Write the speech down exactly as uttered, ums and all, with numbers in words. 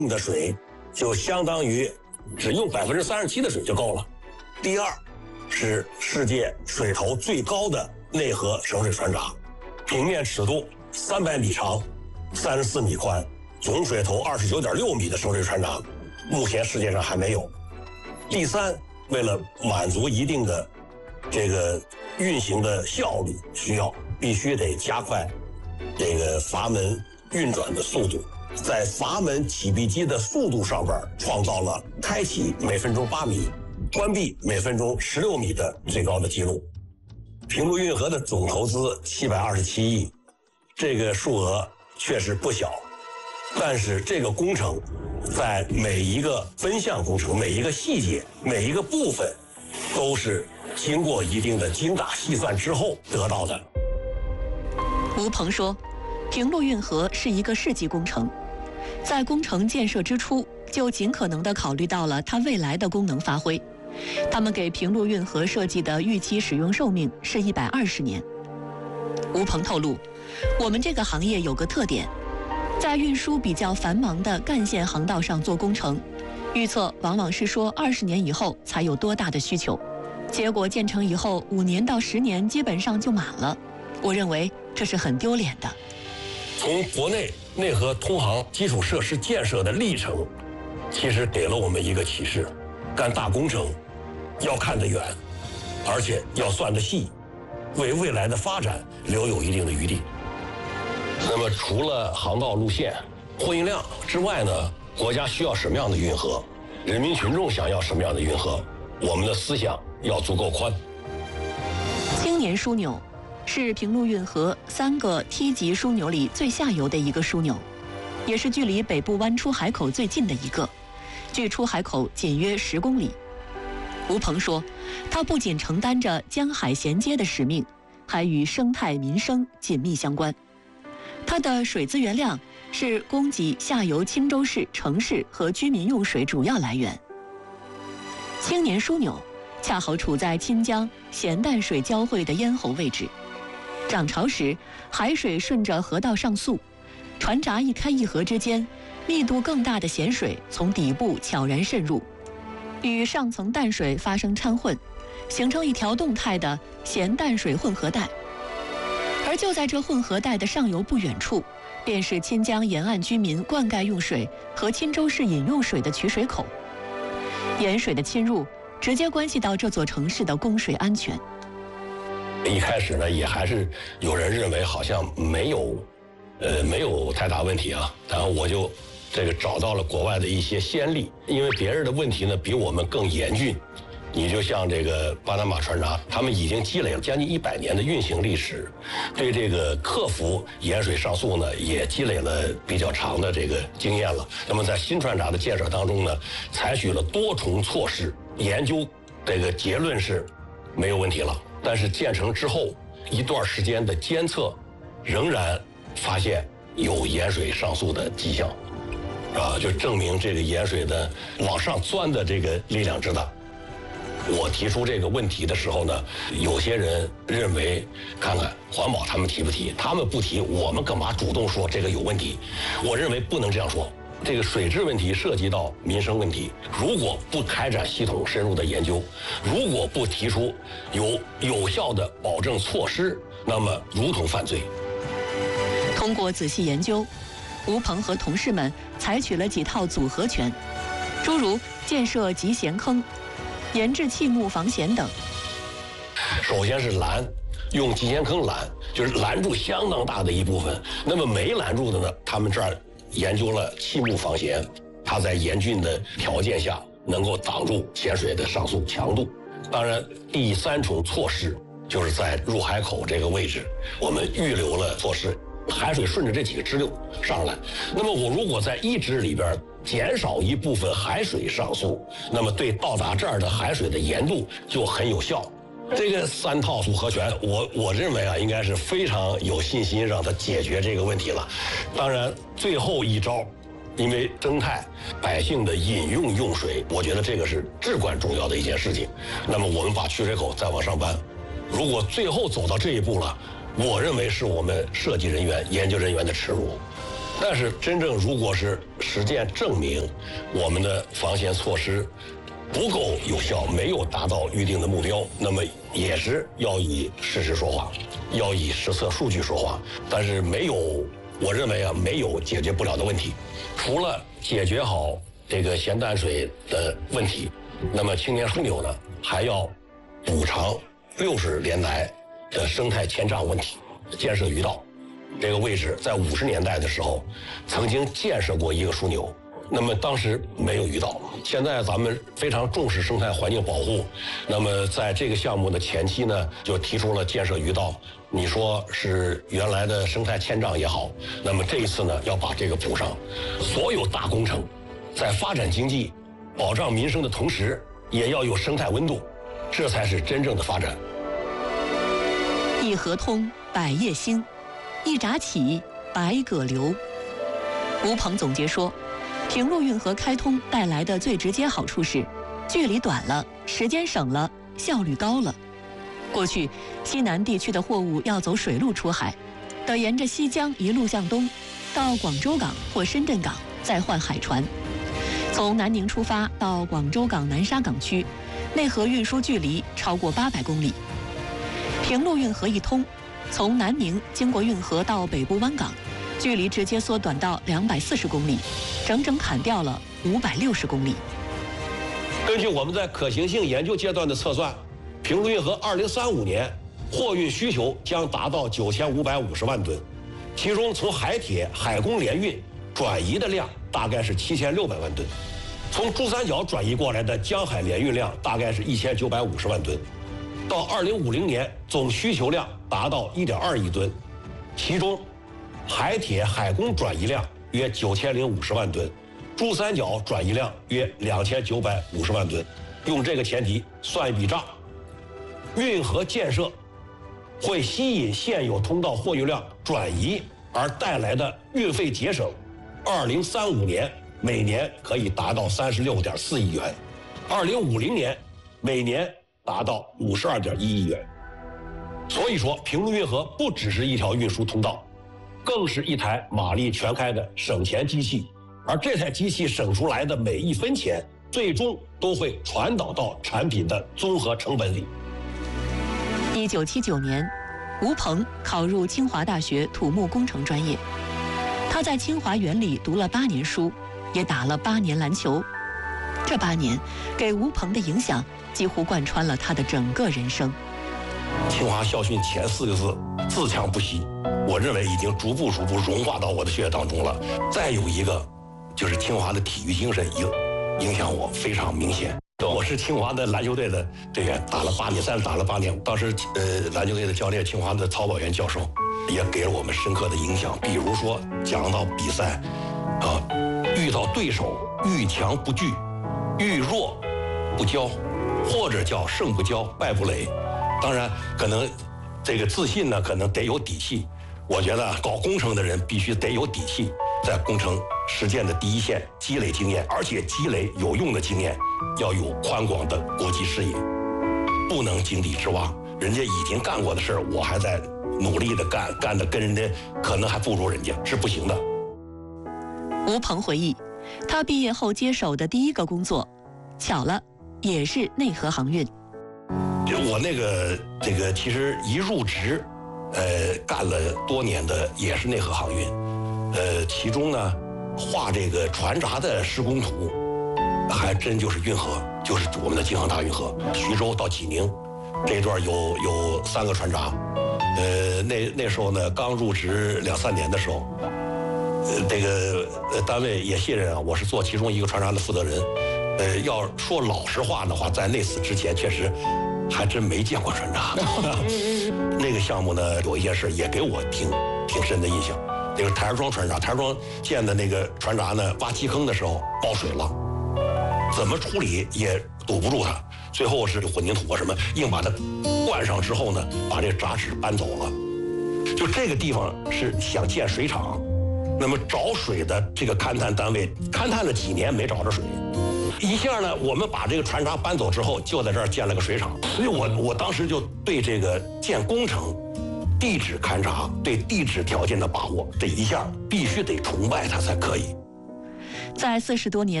用的水就相当于只用百分之三十七的水就够了。第二是世界水头最高的内河省水船闸，平面尺度三百米长，三十四米宽，总水头二十九点六米的省水船闸，目前世界上还没有。第三，为了满足一定的这个运行的效率需要，必须得加快这个阀门运转的速度，在阀门启闭机的速度上边创造了开启每分钟八米，关闭每分钟十六米的最高的记录。平陆运河的总投资七百二十七亿，这个数额确实不小，但是这个工程在每一个分项工程、每一个细节、每一个部分，都是经过一定的精打细算之后得到的。 吴鹏说，平陆运河是一个世纪工程，在工程建设之初就尽可能地考虑到了它未来的功能发挥。他们给平陆运河设计的预期使用寿命是一百二十年。吴鹏透露，我们这个行业有个特点，在运输比较繁忙的干线航道上做工程，预测往往是说二十年以后才有多大的需求，结果建成以后五年到十年基本上就满了。我认为这是很丢脸的。 从国内内河通航基础设施建设的历程，其实给了我们一个启示：干大工程要看得远，而且要算得细，为未来的发展留有一定的余地。那么除了航道路线、货运量之外呢，国家需要什么样的运河，人民群众想要什么样的运河，我们的思想要足够宽。 青年枢纽是平陆运河三个梯级枢纽里最下游的一个枢纽，也是距离北部湾出海口最近的一个，距出海口仅约十公里。吴鹏说，它不仅承担着江海衔接的使命，还与生态民生紧密相关。它的水资源量是供给下游钦州市城市和居民用水主要来源。青年枢纽恰好处在钦江咸淡水交汇的咽喉位置，涨潮时海水顺着河道上溯，船闸一开一合之间，密度更大的咸水从底部悄然渗入，与上层淡水发生掺混，形成一条动态的咸淡水混合带。而就在这混合带的上游不远处，便是钦江沿岸居民灌溉用水和钦州市饮用水的取水口。盐水的侵入直接关系到这座城市的供水安全。 一开始呢，也还是有人认为好像没有，呃，没有太大问题啊。然后我就这个找到了国外的一些先例，因为别人的问题呢比我们更严峻。你就像这个巴拿马船闸，他们已经积累了将近一百年的运行历史，对这个克服盐水上溯呢，也积累了比较长的这个经验了。那么在新船闸的建设当中呢，采取了多重措施，研究这个结论是没有问题了。但是建成之后一段时间的监测，仍然发现有盐水上溯的迹象，啊，就证明这个盐水的往上钻的这个力量之大。我提出这个问题的时候呢，有些人认为，看看环保他们提不提，他们不提，我们干嘛主动说这个有问题？我认为不能这样说。这个水质问题涉及到民生问题，如果不开展系统深入的研究，如果不提出有有效的保证措施，那么如同犯罪。 通过仔细研究，吴鹏和同事们采取了几套组合拳，诸如建设集咸坑、研制气木防咸等。 首先是拦，用集咸坑拦，就是拦住相当大的一部分。那么没拦住的呢，他们这儿研究了气木防咸，它在严峻的条件下能够挡住咸水的上溯强度。当然，第三重措施就是在入海口这个位置，我们预留了措施，海水顺着这几个支流上来。那么我如果在一支里边减少一部分海水上溯，那么对到达这儿的海水的盐度就很有效。这个三套组合拳，我我认为啊，应该是非常有信心让它解决这个问题了。当然，最后一招，因为生态百姓的饮用用水，我觉得这个是至关重要的一件事情。那么我们把取水口再往上搬，如果最后走到这一步了，我认为是我们设计人员、研究人员的耻辱。 但是真正如果是实践证明我们的防线措施不够有效，没有达到预定的目标，那么也是要以事实说话，要以实测数据说话。但是没有，我认为啊，没有解决不了的问题。除了解决好这个咸淡水的问题，那么青年枢纽呢，还要补偿六十年来的生态迁障问题，建设鱼道。这个位置在五十年代的时候，曾经建设过一个枢纽。那么当时没有鱼道，现在咱们非常重视生态环境保护，那么在这个项目的前期呢，就提出了建设鱼道。你说是原来的生态迁障也好，那么这一次呢，要把这个补上。所有大工程，在发展经济、保障民生的同时，也要有生态温度，这才是真正的发展。 一河通，百业兴；一闸起，百舸流。吴鹏总结说，平陆运河开通带来的最直接好处是，距离短了，时间省了，效率高了。过去，西南地区的货物要走水路出海，得沿着西江一路向东，到广州港或深圳港，再换海船。从南宁出发到广州港南沙港区，内河运输距离超过八百公里。平陆运河一通，从南宁经过运河到北部湾港，距离直接缩短到两百四十公里，整整砍掉了五百六十公里。 根据我们在可行性研究阶段的测算，平陆运河二零三五年货运需求将达到九千五百五十万吨，其中从海铁、海工联运转移的量大概是七千六百万吨，从珠三角转移过来的江海联运量大概是一千九百五十万吨。到二零五零年，总需求量达到一点二亿吨，其中海铁、海工转移量约九千零五十万吨，珠三角转移量约两千九百五十万吨。用这个前提算一笔账，运河建设会吸引现有通道货运量转移而带来的运费节省，二零三五年每年可以达到三十六点四亿元，二零五零年每年达到五十二点一亿元。所以说，平陆运河不只是一条运输通道，更是一台马力全开的省钱机器。而这台机器省出来的每一分钱，最终都会传导到产品的综合成本里。 一九七九年，吴鹏考入清华大学土木工程专业。他在清华园里读了八年书，也打了八年篮球。这八年给吴鹏的影响几乎贯穿了他的整个人生。 清华校训前四个字“自强不息”，我认为已经逐步逐步融化到我的血液当中了。再有一个，就是清华的体育精神影影响我非常明显。我是清华的篮球队的队员，打了八年，在打了八年。当时呃，篮球队的教练，清华的曹宝元教授，也给了我们深刻的影响。比如说，讲到比赛，啊，遇到对手遇强不惧，遇弱不骄，或者叫胜不骄，败不馁。当然，可能这个自信呢，可能得有底气。我觉得搞工程的人必须得有底气，在工程实践的第一线积累经验，而且积累有用的经验，要有宽广的国际视野，不能井底之蛙。人家已经干过的事儿，我还在努力的干，干的跟人家可能还不如人家，是不行的。 吴鹏回忆，他毕业后接手的第一个工作，巧了，也是内河航运。 我那个这个其实一入职，呃，干了多年的也是内河航运，呃，其中呢，画这个船闸的施工图，还真就是运河，就是我们的京杭大运河，徐州到济宁这一段有有三个船闸，呃，那那时候呢，刚入职两三年的时候，呃，这个呃单位也信任啊，我是做其中一个船闸的负责人，呃，要说老实话的话，在那次之前确实。还真没见过船闸。那个项目呢，有一件事也给我挺挺深的印象。那个台儿庄船闸，台儿庄建的那个船闸呢，挖基坑的时候爆水了，怎么处理也堵不住它。最后是混凝土啊什么，硬把它灌上之后呢，把这个闸齿搬走了。就这个地方是想建水厂，那么找水的这个勘探单位勘探了几年没找着水。一下呢，我们把这个船闸搬走之后，就在这儿建了个水厂。所以我我当时就对这个建工程， 地质勘察、对地质条件的把握，这一下必须得崇拜他才可以。 在四十多年